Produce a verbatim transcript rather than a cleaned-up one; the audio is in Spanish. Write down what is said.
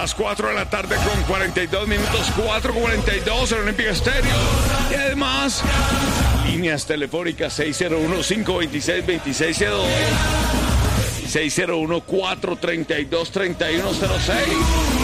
las cuatro de la tarde con cuarenta y dos minutos, cuatro cuarenta y dos en Olímpica Estéreo. Y además, líneas telefónicas seis cero uno, cinco dos seis, dos seis cero dos, seis cero uno, cuatro tres dos, tres uno cero seis.